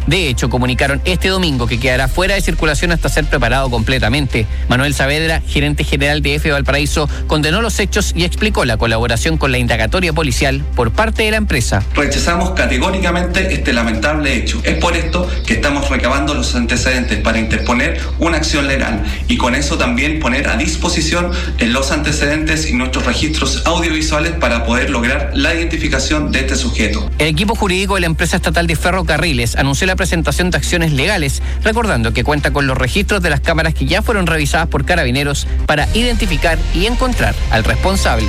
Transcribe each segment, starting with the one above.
De hecho, comunicaron este domingo que quedará fuera de circulación hasta ser preparado completamente. Manuel Saavedra, gerente general de EFE Valparaíso, condenó los hechos y explicó la colaboración con la indagatoria policial por parte de la empresa. Rechazamos categóricamente este lamentable hecho. Es por esto que estamos recabando los antecedentes para interponer una acción legal y con eso también poner a disposición los antecedentes y nuestros registros audiovisuales para poder lograr la identificación de este sujeto. El equipo jurídico de la empresa estatal de Ferrocarriles anunció la presentación de acciones legales, recordando que cuenta con los registros de las cámaras que ya fueron revisadas por Carabineros para identificar y encontrar al responsable.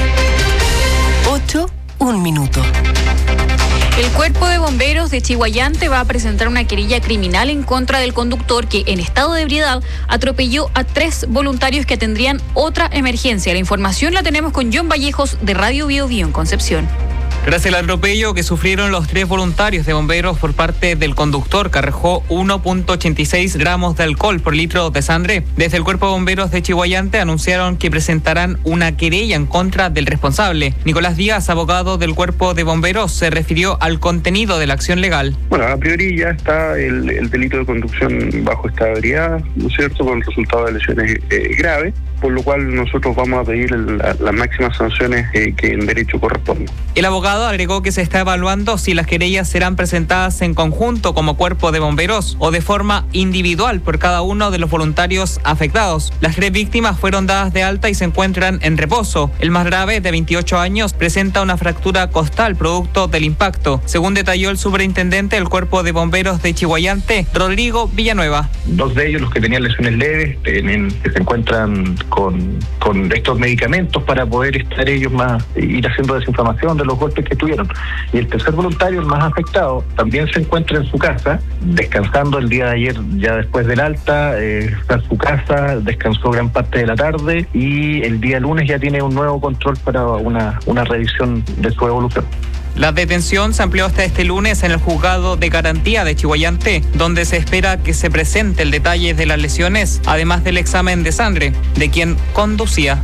8:01. El Cuerpo de Bomberos de Chiguayante va a presentar una querella criminal en contra del conductor que, en estado de ebriedad, atropelló a 3 voluntarios que atendrían otra emergencia. La información la tenemos con John Vallejos de Radio Bio Bio en Concepción. Tras el atropello que sufrieron los 3 voluntarios de bomberos por parte del conductor que arrojó 1.86 gramos de alcohol por litro de sangre, desde el Cuerpo de Bomberos de Chiguayante anunciaron que presentarán una querella en contra del responsable. Nicolás Díaz, abogado del Cuerpo de Bomberos, se refirió al contenido de la acción legal. Bueno, a priori ya está el delito de conducción bajo estado de ebriedad, ¿no es cierto?, con resultado de lesiones graves, por lo cual nosotros vamos a pedir las máximas sanciones que en derecho corresponden. El abogado agregó que se está evaluando si las querellas serán presentadas en conjunto como Cuerpo de Bomberos o de forma individual por cada uno de los voluntarios afectados. Las 3 víctimas fueron dadas de alta y se encuentran en reposo. El más grave, de 28 años, presenta una fractura costal producto del impacto, según detalló el superintendente del Cuerpo de Bomberos de Chiguayante, Rodrigo Villanueva. 2 de ellos, los que tenían lesiones leves, que se encuentran con estos medicamentos para poder estar ellos ir haciendo desinflamación de los golpes que tuvieron. Y el tercer voluntario, el más afectado, también se encuentra en su casa, descansando el día de ayer, ya después del alta, está en su casa, descansó gran parte de la tarde y el día lunes ya tiene un nuevo control para una revisión de su evolución. La detención se amplió hasta este lunes en el juzgado de garantía de Chiguayante, donde se espera que se presente el detalle de las lesiones, además del examen de sangre de quien conducía.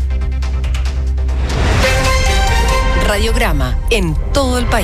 Radiograma en todo el país.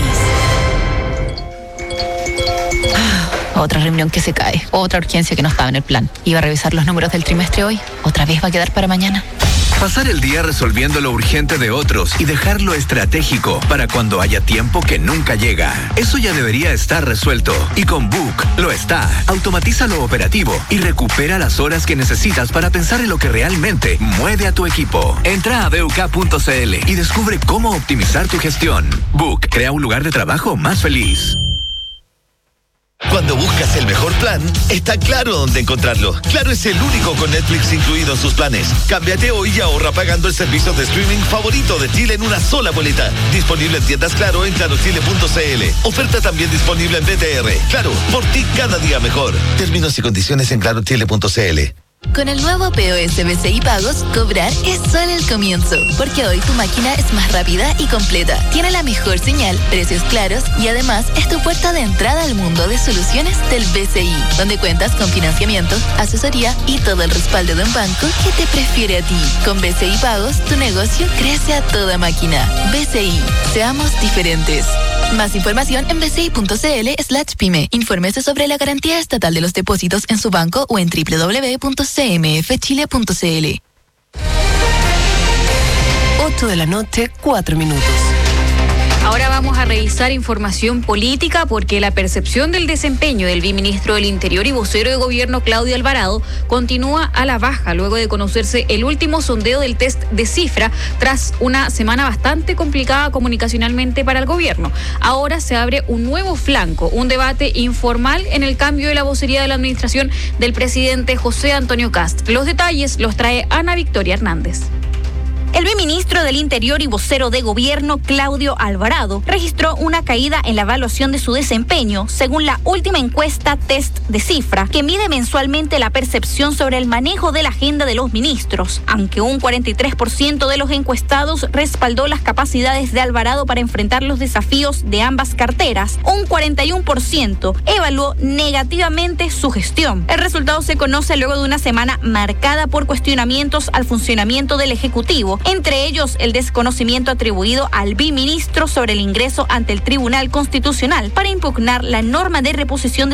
Otra reunión que se cae, otra urgencia que no estaba en el plan. Iba a revisar los números del trimestre hoy, otra vez va a quedar para mañana. Pasar el día resolviendo lo urgente de otros y dejarlo estratégico para cuando haya tiempo que nunca llega. Eso ya debería estar resuelto. Y con Book lo está. Automatiza lo operativo y recupera las horas que necesitas para pensar en lo que realmente mueve a tu equipo. Entra a BUK.cl y descubre cómo optimizar tu gestión. Book crea un lugar de trabajo más feliz. Cuando buscas el mejor plan, está Claro dónde encontrarlo. Claro es el único con Netflix incluido en sus planes. Cámbiate hoy y ahorra pagando el servicio de streaming favorito de Chile en una sola boleta. Disponible en tiendas Claro en clarochile.cl. Oferta también disponible en BTR. Claro, por ti cada día mejor. Términos y condiciones en clarochile.cl. Con el nuevo POS BCI Pagos, cobrar es solo el comienzo, porque hoy tu máquina es más rápida y completa. Tiene la mejor señal, precios claros y además es tu puerta de entrada al mundo de soluciones del BCI, donde cuentas con financiamiento, asesoría y todo el respaldo de un banco que te prefiere a ti. Con BCI Pagos, tu negocio crece a toda máquina. BCI, seamos diferentes. Más información en bci.cl/pyme. Infórmese sobre la garantía estatal de los depósitos en su banco o en www.cmfchile.cl. 8:04. Ahora vamos a revisar información política porque la percepción del desempeño del viceministro del Interior y vocero de gobierno Claudio Alvarado continúa a la baja luego de conocerse el último sondeo del test de cifra tras una semana bastante complicada comunicacionalmente para el gobierno. Ahora se abre un nuevo flanco, un debate informal en el cambio de la vocería de la administración del presidente José Antonio Kast. Los detalles los trae Ana Victoria Hernández. El viceministro del Interior y vocero de gobierno, Claudio Alvarado, registró una caída en la evaluación de su desempeño, según la última encuesta Test de Cifra, que mide mensualmente la percepción sobre el manejo de la agenda de los ministros. Aunque un 43% de los encuestados respaldó las capacidades de Alvarado para enfrentar los desafíos de ambas carteras, un 41% evaluó negativamente su gestión. El resultado se conoce luego de una semana marcada por cuestionamientos al funcionamiento del Ejecutivo, entre ellos el desconocimiento atribuido al viceministro sobre el ingreso ante el Tribunal Constitucional para impugnar la norma de reposición de